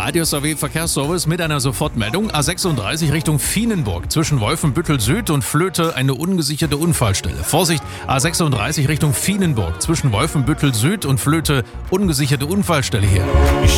Radius AW Verkehrsservice mit einer Sofortmeldung. A36 Richtung Vienenburg. Zwischen Wolfenbüttel Süd und Flöte eine ungesicherte Unfallstelle. Vorsicht, A36 Richtung Vienenburg. Zwischen Wolfenbüttel Süd und Flöte ungesicherte Unfallstelle hier.